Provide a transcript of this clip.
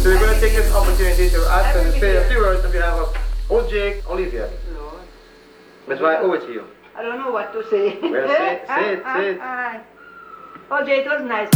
So we're going to take this opportunity to ask and say a few words on behalf of OJ Olivia. Lord. That's why I owe it to you. I don't know what to say. Well, say it. Oh, Jay, it was nice.